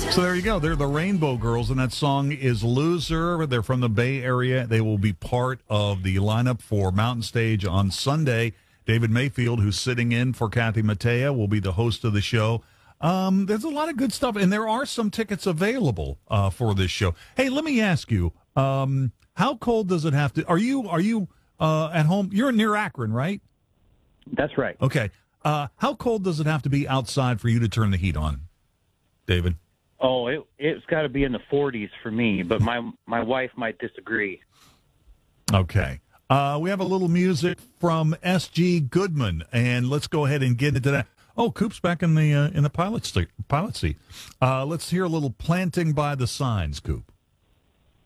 So there you go. They're the Rainbow Girls, and that song is Loser. They're from the Bay Area. They will be part of the lineup for Mountain Stage on Sunday. David Mayfield, who's sitting in for Kathy Mattea, will be the host of the show. There's a lot of good stuff, and there are some tickets available for this show. Hey, let me ask you, how cold does it have to? Are you at home? You're near Akron, right? That's right. Okay. How cold does it have to be outside for you to turn the heat on, David? Oh, it's got to be in the 40s for me, but my wife might disagree. Okay. We have a little music from S.G. Goodman, and let's go ahead and get into that. Oh, Coop's back in the pilot seat. Let's hear a little Planting by the Signs, Coop.